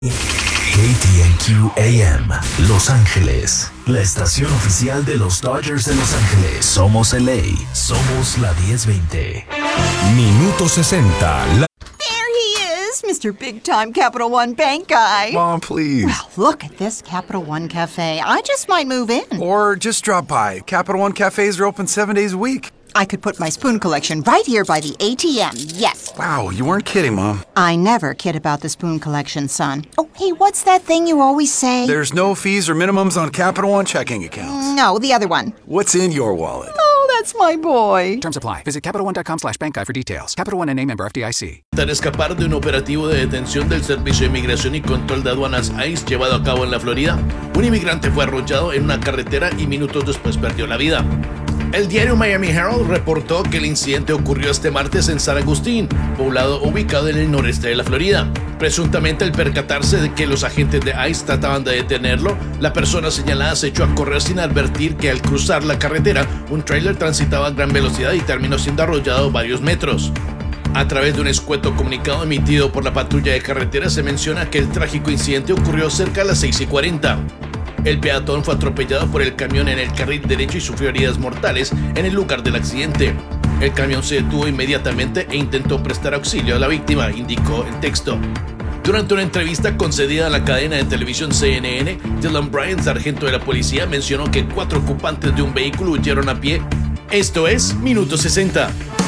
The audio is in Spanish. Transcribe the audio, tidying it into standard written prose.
KTNQ AM, Los Ángeles, la estación oficial de los Dodgers de Los Ángeles. Somos LA, somos la 1020. Minuto 60. Mr. Big Time Capital One Bank guy. Mom, please. Well, look at this Capital One Cafe. I just might move in. Or just drop by. Capital One cafes are open 7 days a week. I could put my spoon collection right here by the ATM, yes. Wow, you weren't kidding, Mom. I never kid about the spoon collection, son. Oh, hey, what's that thing you always say? There's no fees or minimums on Capital One checking accounts. No, the other one. What's in your wallet? Oh, that's my boy. Terms apply. Visit CapitalOne.com/bankguide for details. Capital One and a member FDIC. Tras escapar de un operativo de detención del Servicio de Inmigración y Control de Aduanas ICE llevado a cabo en la Florida, un inmigrante fue arrollado en una carretera y minutos después perdió la vida. El diario Miami Herald reportó que el incidente ocurrió este martes en San Agustín, poblado ubicado en el noreste de la Florida. Presuntamente, al percatarse de que los agentes de ICE trataban de detenerlo, la persona señalada se echó a correr sin advertir que al cruzar la carretera, un tráiler transitaba a gran velocidad y terminó siendo arrollado varios metros. A través de un escueto comunicado emitido por la patrulla de carretera se menciona que el trágico incidente ocurrió cerca a las 6:40. El peatón fue atropellado por el camión en el carril derecho y sufrió heridas mortales en el lugar del accidente. El camión se detuvo inmediatamente e intentó prestar auxilio a la víctima, indicó el texto. Durante una entrevista concedida a la cadena de televisión CNN, Dylan Bryan, sargento de la policía, mencionó que 4 ocupantes de un vehículo huyeron a pie. Esto es Minuto 60.